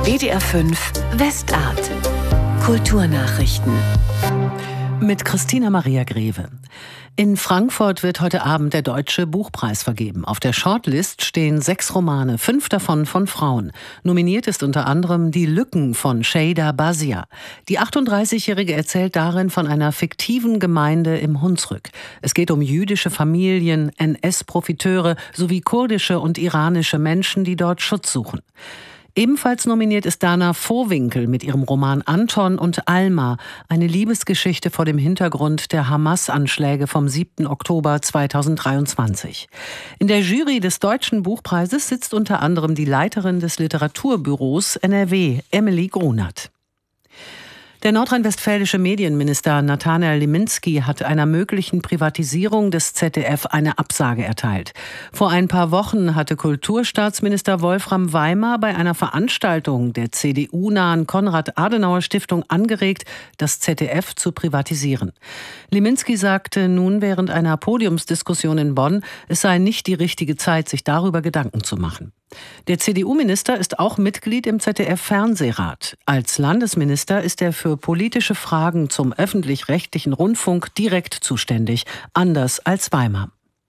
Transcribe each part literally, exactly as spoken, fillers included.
B D R fünf Westart. Kulturnachrichten. Mit Christina Maria Greve. In Frankfurt wird heute Abend der Deutsche Buchpreis vergeben. Auf der Shortlist stehen sechs Romane, fünf davon von Frauen. Nominiert ist unter anderem Die Lücken von Şeyda Bazia. Die achtunddreißigjährige erzählt darin von einer fiktiven Gemeinde im Hunsrück. Es geht um jüdische Familien, N S-Profiteure sowie kurdische und iranische Menschen, die dort Schutz suchen. Ebenfalls nominiert ist Dana Vohwinkel mit ihrem Roman Anton und Alma, eine Liebesgeschichte vor dem Hintergrund der Hamas-Anschläge vom siebten Oktober zweitausenddreiundzwanzig. In der Jury des Deutschen Buchpreises sitzt unter anderem die Leiterin des Literaturbüros N R W, Emily Grunert. Der nordrhein-westfälische Medienminister Nathanael Liminski hat einer möglichen Privatisierung des Z D F eine Absage erteilt. Vor ein paar Wochen hatte Kulturstaatsminister Wolfram Weimar bei einer Veranstaltung der C D U-nahen Konrad-Adenauer-Stiftung angeregt, das Z D F zu privatisieren. Liminski sagte nun während einer Podiumsdiskussion in Bonn, es sei nicht die richtige Zeit, sich darüber Gedanken zu machen. Der C D U-Minister ist auch Mitglied im Z D F-Fernsehrat. Als Landesminister ist er für politische Fragen zum öffentlich-rechtlichen Rundfunk direkt zuständig, anders als Weimar.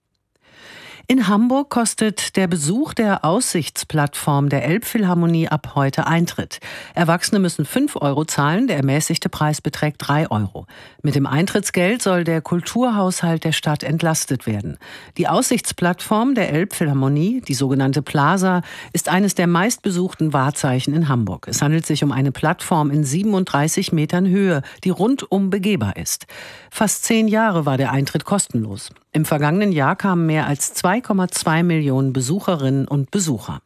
In Hamburg kostet der Besuch der Aussichtsplattform der Elbphilharmonie ab heute Eintritt. Erwachsene müssen fünf Euro zahlen, der ermäßigte Preis beträgt drei Euro. Mit dem Eintrittsgeld soll der Kulturhaushalt der Stadt entlastet werden. Die Aussichtsplattform der Elbphilharmonie, die sogenannte Plaza, ist eines der meistbesuchten Wahrzeichen in Hamburg. Es handelt sich um eine Plattform in siebenunddreißig Metern Höhe, die rundum begehbar ist. Fast zehn Jahre war der Eintritt kostenlos. Im vergangenen Jahr kamen mehr als zwei Komma zwei Millionen Besucherinnen und Besucher.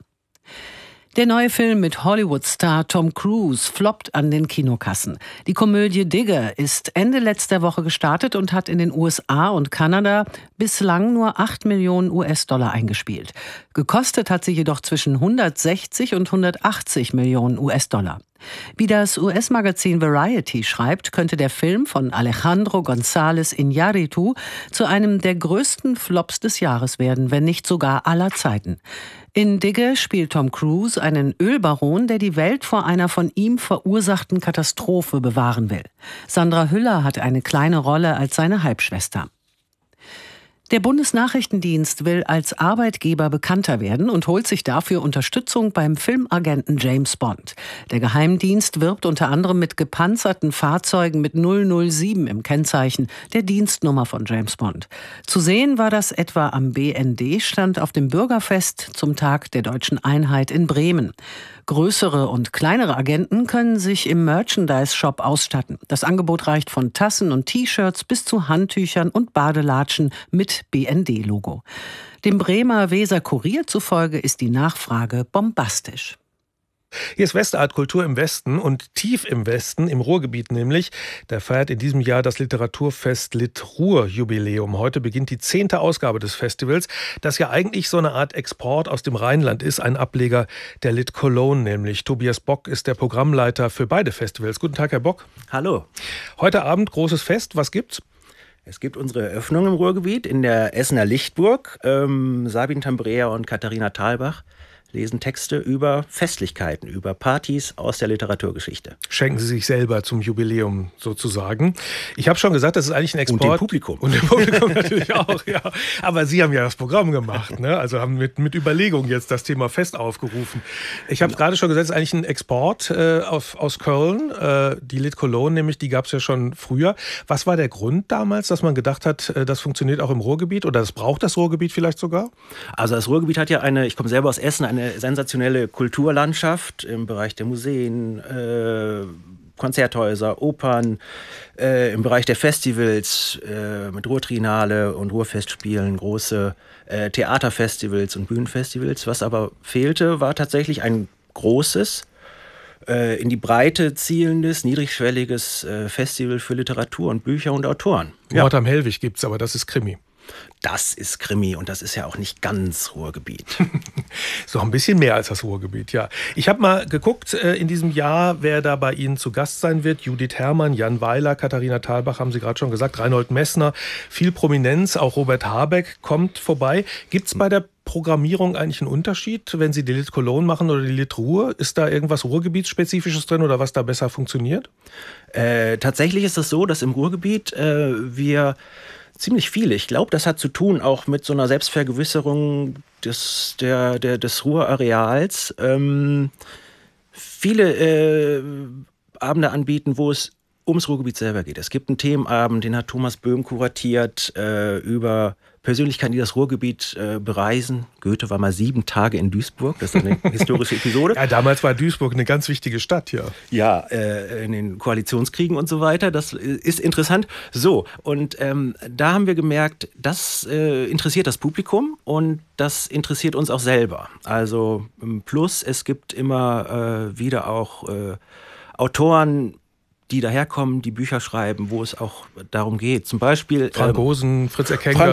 Der neue Film mit Hollywood-Star Tom Cruise floppt an den Kinokassen. Die Komödie Digger ist Ende letzter Woche gestartet und hat in den U S A und Kanada bislang nur acht Millionen U S-Dollar eingespielt. Gekostet hat sie jedoch zwischen hundertsechzig und hundertachtzig Millionen U S-Dollar. Wie das U S-Magazin Variety schreibt, könnte der Film von Alejandro González Iñárritu zu einem der größten Flops des Jahres werden, wenn nicht sogar aller Zeiten. In Digger spielt Tom Cruise einen Ölbaron, der die Welt vor einer von ihm verursachten Katastrophe bewahren will. Sandra Hüller hat eine kleine Rolle als seine Halbschwester. Der Bundesnachrichtendienst will als Arbeitgeber bekannter werden und holt sich dafür Unterstützung beim Filmagenten James Bond. Der Geheimdienst wirbt unter anderem mit gepanzerten Fahrzeugen mit null null sieben im Kennzeichen, der Dienstnummer von James Bond. Zu sehen war das etwa am B N D-Stand auf dem Bürgerfest zum Tag der Deutschen Einheit in Bremen. Größere und kleinere Agenten können sich im Merchandise-Shop ausstatten. Das Angebot reicht von Tassen und T-Shirts bis zu Handtüchern und Badelatschen mit B N D-Logo. Dem Bremer Weser-Kurier zufolge ist die Nachfrage bombastisch. Hier ist Westart Kultur im Westen und tief im Westen, im Ruhrgebiet nämlich. Da feiert in diesem Jahr das Literaturfest Lit-Ruhr-Jubiläum. Heute beginnt die zehnte Ausgabe des Festivals, das ja eigentlich so eine Art Export aus dem Rheinland ist, ein Ableger der Lit Cologne nämlich. Tobias Bock ist der Programmleiter für beide Festivals. Guten Tag, Herr Bock. Hallo. Heute Abend großes Fest, was gibt's? Es gibt unsere Eröffnung im Ruhrgebiet in der Essener Lichtburg. Ähm, Sabine Tambrea und Katharina Thalbach lesen Texte über Festlichkeiten, über Partys aus der Literaturgeschichte. Schenken Sie sich selber zum Jubiläum sozusagen. Ich habe schon gesagt, das ist eigentlich ein Export. Und dem Publikum. Und dem Publikum natürlich auch, ja. Aber Sie haben ja das Programm gemacht, ne? Also haben mit, mit Überlegung jetzt das Thema Fest aufgerufen. Ich habe gerade schon gesagt, es ist eigentlich ein Export äh, auf, aus Köln. Äh, die Lit Cologne nämlich, die gab es ja schon früher. Was war der Grund damals, dass man gedacht hat, äh, das funktioniert auch im Ruhrgebiet oder das braucht das Ruhrgebiet vielleicht sogar? Also das Ruhrgebiet hat ja eine, ich komme selber aus Essen, eine Eine sensationelle Kulturlandschaft im Bereich der Museen, äh, Konzerthäuser, Opern, äh, im Bereich der Festivals äh, mit Ruhrtriennale und Ruhrfestspielen, große äh, Theaterfestivals und Bühnenfestivals. Was aber fehlte, war tatsächlich ein großes, äh, in die Breite zielendes, niedrigschwelliges äh, Festival für Literatur und Bücher und Autoren. Ja. Mord am Hellwig gibt's, aber das ist Krimi. Das ist Krimi und das ist ja auch nicht ganz Ruhrgebiet. So ein bisschen mehr als das Ruhrgebiet, ja. Ich habe mal geguckt äh, in diesem Jahr, wer da bei Ihnen zu Gast sein wird. Judith Herrmann, Jan Weiler, Katharina Thalbach, haben Sie gerade schon gesagt, Reinhold Messner, viel Prominenz, auch Robert Habeck kommt vorbei. Gibt es bei der Programmierung eigentlich ein Unterschied, wenn Sie die Lit Cologne machen oder die Lit Ruhr? Ist da irgendwas Ruhrgebietsspezifisches drin oder was da besser funktioniert? Äh, tatsächlich ist es so, dass im Ruhrgebiet äh, wir ziemlich viele, ich glaube, das hat zu tun auch mit so einer Selbstvergewisserung des, der, der, des Ruhrareals, ähm, viele äh, Abende anbieten, wo es ums Ruhrgebiet selber geht. Es gibt einen Themenabend, den hat Thomas Böhm kuratiert, äh, über Persönlichkeiten, die das Ruhrgebiet äh, bereisen. Goethe war mal sieben Tage in Duisburg, das ist eine historische Episode. Ja, damals war Duisburg eine ganz wichtige Stadt, ja. Ja, äh, in den Koalitionskriegen und so weiter, das ist interessant. So, und ähm, da haben wir gemerkt, das äh, interessiert das Publikum und das interessiert uns auch selber. Also plus, es gibt immer äh, wieder auch äh, Autoren, die daherkommen, die Bücher schreiben, wo es auch darum geht. Zum Beispiel Frank ähm, Gosen, Fritz Erkenga.